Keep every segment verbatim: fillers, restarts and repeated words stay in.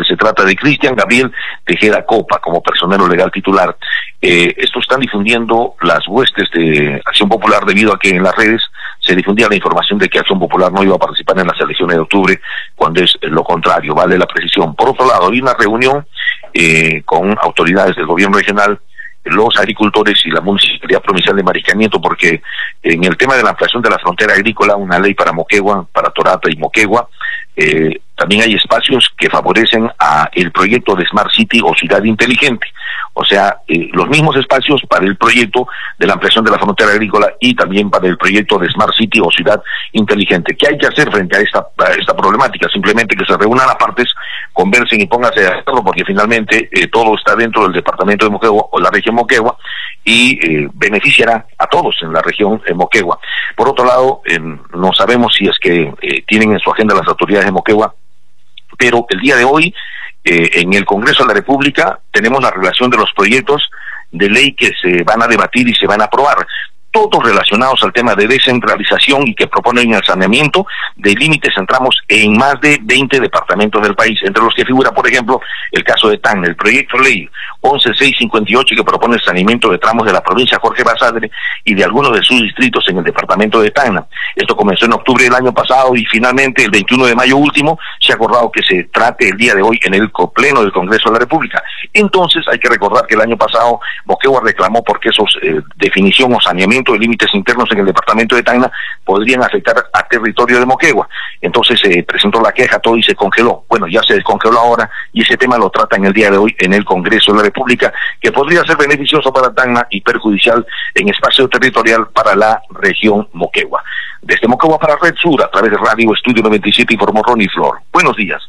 Se trata de Cristian Gabriel Tejeda Copa, como personero legal titular. Eh, estos están difundiendo las huestes de Acción Popular debido a que en las redes se difundía la información de que Acción Popular no iba a participar en las elecciones de octubre, cuando es lo contrario, vale la precisión. Por otro lado, hay una reunión eh, con autoridades del gobierno regional, los agricultores y la Municipalidad Provincial de Mariscal, porque en el tema de la ampliación de la frontera agrícola, una ley para Moquegua, para Torata y Moquegua, eh, también hay espacios que favorecen a el proyecto de Smart City o Ciudad Inteligente, o sea, eh, los mismos espacios para el proyecto de la ampliación de la frontera agrícola y también para el proyecto de Smart City o Ciudad Inteligente. ¿Qué hay que hacer frente a esta, a esta problemática? Simplemente que se reúnan las partes, conversen y pónganse de acuerdo, porque finalmente eh, todo está dentro del departamento de Moquegua o la región Moquegua y eh, beneficiará a todos en la región eh, Moquegua. Por otro lado, eh, no sabemos si es que eh, tienen en su agenda las autoridades de Moquegua, pero el día de hoy eh, en el Congreso de la República tenemos la relación de los proyectos de ley que se van a debatir y se van a aprobar, todos relacionados al tema de descentralización y que proponen el saneamiento de límites en tramos en más de veinte departamentos del país, entre los que figura, por ejemplo, el caso de Tacna, el proyecto de ley once mil seiscientos cincuenta y ocho que propone el saneamiento de tramos de la provincia Jorge Basadre y de algunos de sus distritos en el departamento de Tacna. Esto comenzó en octubre del año pasado y finalmente el veintiuno de mayo último se ha acordado que se trate el día de hoy en el pleno del Congreso de la República. Entonces hay que recordar que el año pasado Moquegua reclamó porque esos eh, definición o saneamiento de límites internos en el departamento de Tacna podrían afectar a territorio de Moquegua. Entonces se eh, presentó la queja, todo y se congeló. Bueno, ya se descongeló ahora y ese tema lo trata en el día de hoy en el Congreso de la República, que podría ser beneficioso para Tacna y perjudicial en espacio territorial para la región Moquegua. Desde Moquegua para Red Sur, a través de Radio Estudio noventa y siete, informó Ronnie Flor. Buenos días.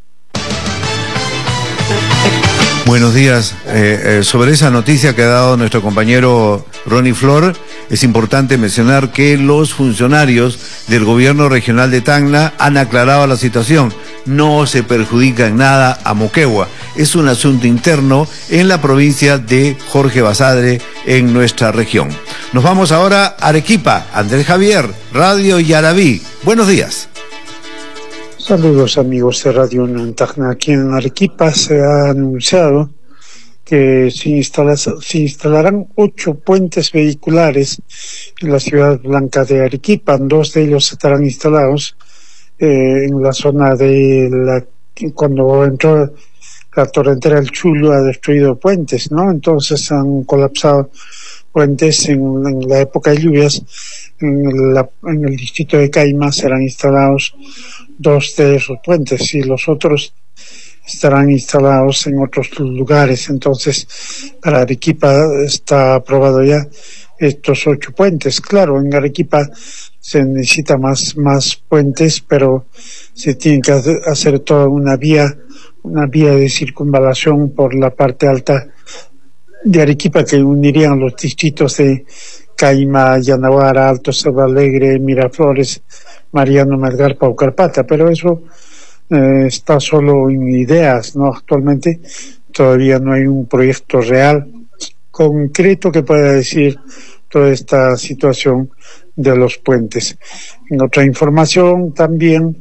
Buenos días. Eh, eh, sobre esa noticia que ha dado nuestro compañero Ronnie Flor, es importante mencionar que los funcionarios del gobierno regional de Tacna han aclarado la situación. No se perjudica en nada a Moquegua. Es un asunto interno en la provincia de Jorge Basadre, en nuestra región. Nos vamos ahora a Arequipa. Andrés Javier, Radio Yarabí. Buenos días. Saludos amigos de Radio Tacna. Aquí en Arequipa se ha anunciado que se, instala, se instalarán ocho puentes vehiculares en la ciudad blanca de Arequipa. Dos de ellos estarán instalados eh, en la zona de la... cuando entró la torrentera del Chullo ha destruido puentes, ¿no? Entonces han colapsado puentes en, en la época de lluvias. En, la, en el distrito de Caima serán instalados dos de esos puentes y los otros estarán instalados en otros lugares. Entonces, para Arequipa está aprobado ya estos ocho puentes. Claro, en Arequipa se necesita más, más puentes, pero se tiene que hacer toda una vía, una vía de circunvalación por la parte alta de Arequipa que unirían los distritos de Caima, Yanaguara, Alto Cerro Alegre, Miraflores, Mariano Melgar, Paucarpata, pero eso eh, está solo en ideas, ¿no? Actualmente todavía no hay un proyecto real, concreto, que pueda decir toda esta situación de los puentes. En otra información también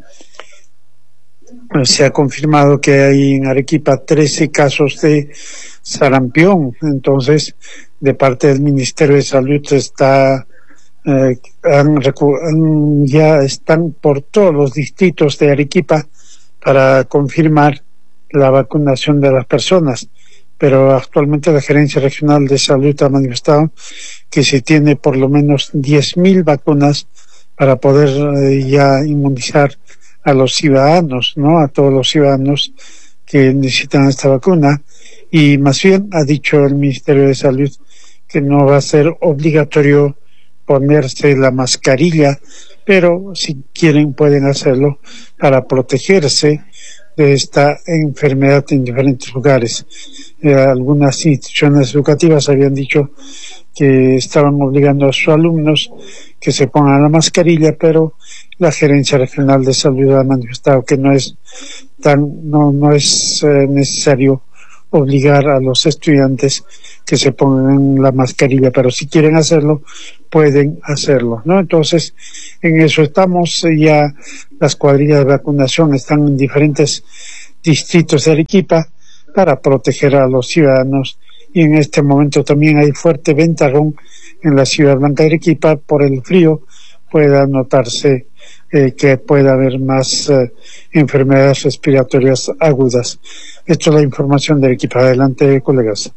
eh, se ha confirmado que hay en Arequipa trece casos de sarampión. Entonces, de parte del Ministerio de Salud está eh, han, han, ya están por todos los distritos de Arequipa para confirmar la vacunación de las personas, pero actualmente la Gerencia Regional de Salud ha manifestado que se tiene por lo menos diez mil vacunas para poder eh, ya inmunizar a los ciudadanos, ¿no? A todos los ciudadanos que necesitan esta vacuna. Y más bien ha dicho el Ministerio de Salud que no va a ser obligatorio ponerse la mascarilla, pero si quieren pueden hacerlo para protegerse de esta enfermedad en diferentes lugares. Eh, algunas instituciones educativas habían dicho que estaban obligando a sus alumnos que se pongan la mascarilla, pero la Gerencia Regional de Salud ha manifestado que no es tan no no es eh, necesario obligar a los estudiantes que se pongan la mascarilla, pero si quieren hacerlo, pueden hacerlo, ¿no? Entonces, en eso estamos. Ya las cuadrillas de vacunación están en diferentes distritos de Arequipa para proteger a los ciudadanos. Y en este momento también hay fuerte ventarrón en la ciudad blanca de Arequipa por el frío. Pueda notarse eh, que pueda haber más eh, enfermedades respiratorias agudas. Esto es la información de Arequipa. Adelante, colegas.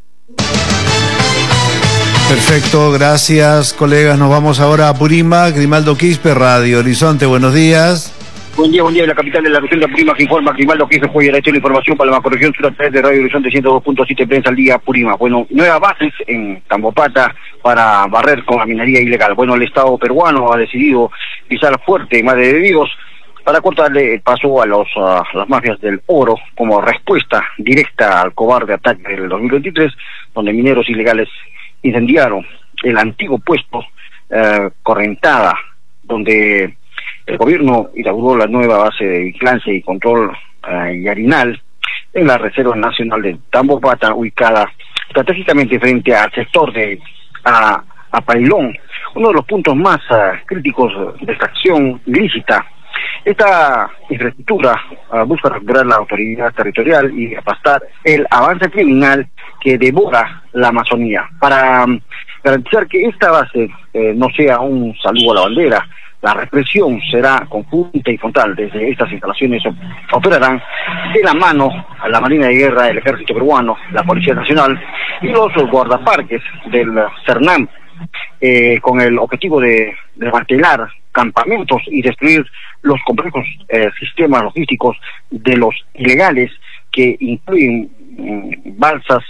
Perfecto, gracias, colegas. Nos vamos ahora a Purímac. Grimaldo Quispe, Radio Horizonte, buenos días. Buen día, buen día. En la capital de la región de Purímac que informa Grimaldo Quispe fue la información para la macrorregión sur a través de Radio Horizonte ciento dos punto siete Prensa al Día Purímac. Bueno, nuevas bases en Tambopata para barrer con la minería ilegal. Bueno, el Estado peruano ha decidido pisar fuerte Madre de Dios para cortarle el paso a los a las mafias del oro como respuesta directa al cobarde ataque del dos mil veintitrés, donde mineros ilegales incendiaron el antiguo puesto eh, Correntada, donde el gobierno inauguró la nueva base de vigilancia y control eh, yarinal en la Reserva Nacional de Tambopata, ubicada estratégicamente frente al sector de a, a Pailón, uno de los puntos más uh, críticos de extracción ilícita. Esta infraestructura uh, busca recuperar la autoridad territorial y aplastar el avance criminal que devora la Amazonía. Para um, garantizar que esta base eh, no sea un saludo a la bandera, la represión será conjunta y frontal. Desde estas instalaciones op operarán de la mano a la Marina de Guerra, el Ejército Peruano, la Policía Nacional y los guardaparques del CERNAM, eh, con el objetivo de desmantelar campamentos y destruir los complejos eh, sistemas logísticos de los ilegales, que incluyen mm, balsas,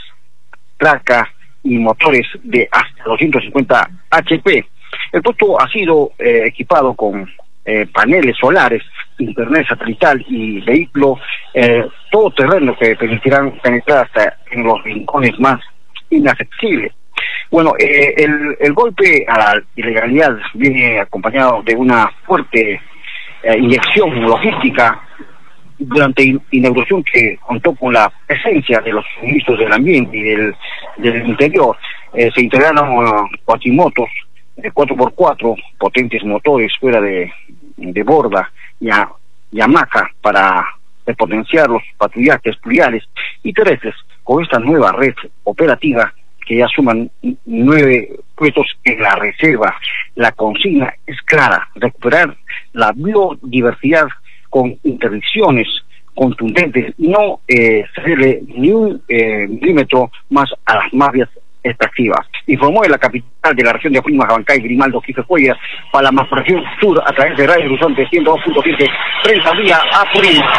traca y motores de hasta doscientos cincuenta H P. El puesto ha sido eh, equipado con eh, paneles solares, internet satelital y vehículo eh, todoterreno que permitirán penetrar hasta en los rincones más inaccesibles. Bueno, eh, el, el golpe a la ilegalidad viene acompañado de una fuerte eh, inyección logística durante in inauguración que contó con la presencia de los ministros del ambiente y del, del interior. Eh, se integraron uh, cuatrimotos de cuatro por cuatro, potentes motores fuera de, de borda y, a, y hamaca para potenciar los patrullajes fluviales y terrestres con esta nueva red operativa que ya suman nueve puestos en la reserva. La consigna es clara: recuperar la biodiversidad con interdicciones contundentes y no eh, cederle ni un eh, milímetro más a las mafias extractivas. Informó de la capital de la región de Purímac, Abancay, Grimaldo Quispe Cuellar, para la macrorregión sur a través de Radio Horizonte ciento dos punto siete Prensa Vía a Purímac.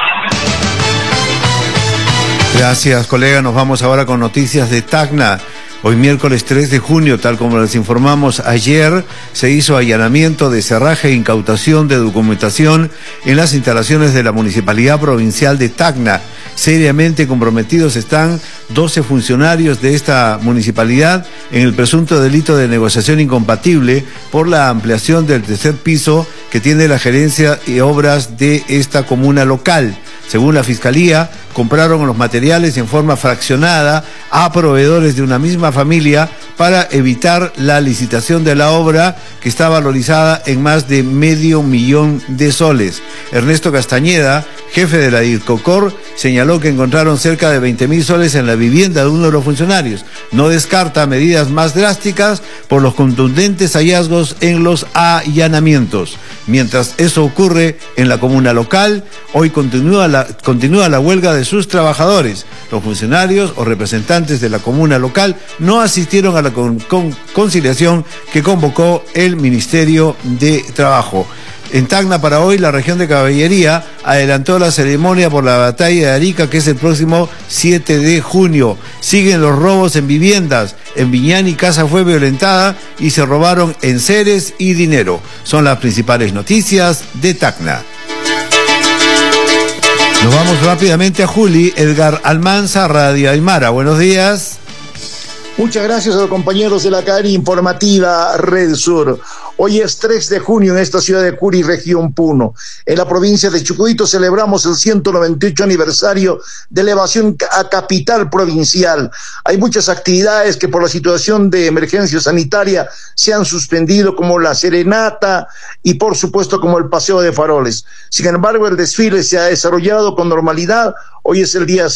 Gracias, colega. Nos vamos ahora con noticias de Tacna. Hoy miércoles tres de junio, tal como les informamos ayer, se hizo allanamiento de cerraje e incautación de documentación en las instalaciones de la Municipalidad Provincial de Tacna. Seriamente comprometidos están doce funcionarios de esta municipalidad en el presunto delito de negociación incompatible por la ampliación del tercer piso que tiene la gerencia y obras de esta comuna local. Según la Fiscalía, compraron los materiales en forma fraccionada a proveedores de una misma familia para evitar la licitación de la obra, que está valorizada en más de medio millón de soles. Ernesto Castañeda, jefe de la DIRCOCOR, señaló que encontraron cerca de veinte mil soles en la vivienda de uno de los funcionarios. No descarta medidas más drásticas por los contundentes hallazgos en los allanamientos. Mientras eso ocurre en la comuna local, hoy continúa la, continúa la huelga de sus trabajadores. Los funcionarios o representantes de la comuna local no asistieron a la con, con, conciliación que convocó el Ministerio de Trabajo. En Tacna, para hoy, la región de Caballería adelantó la ceremonia por la batalla de Arica, que es el próximo siete de junio. Siguen los robos en viviendas. En Viñani, casa fue violentada y se robaron enseres y dinero. Son las principales noticias de Tacna. Nos vamos rápidamente a Juli. Edgar Almanza, Radio Aymara. Buenos días. Muchas gracias a los compañeros de la cadena informativa Red Sur. Hoy es tres de junio en esta ciudad de Curi, región Puno. En la provincia de Chucuito celebramos el ciento noventa y ocho aniversario de elevación a capital provincial. Hay muchas actividades que por la situación de emergencia sanitaria se han suspendido, como la serenata y por supuesto como el paseo de faroles. Sin embargo, el desfile se ha desarrollado con normalidad. Hoy es el día